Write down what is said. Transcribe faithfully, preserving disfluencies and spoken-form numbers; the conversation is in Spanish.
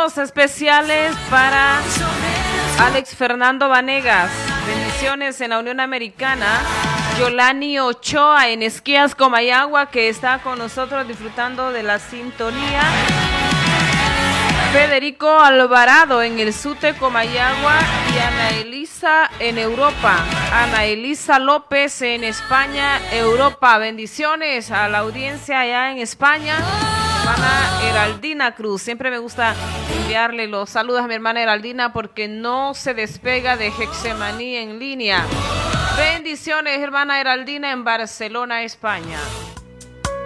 Saludos especiales para Alex Fernando Vanegas. Bendiciones en la Unión Americana. Yolani Ochoa en Esquías, Comayagua, que está con nosotros disfrutando de la sintonía. Federico Alvarado en el Sute, Comayagua, y Ana Elisa en Europa. Ana Elisa López en España, Europa. Bendiciones a la audiencia allá en España. Hermana Heraldina Cruz, siempre me gusta enviarle los saludos a mi hermana Heraldina porque no se despega de Hexemaní en línea. Bendiciones, hermana Heraldina en Barcelona, España.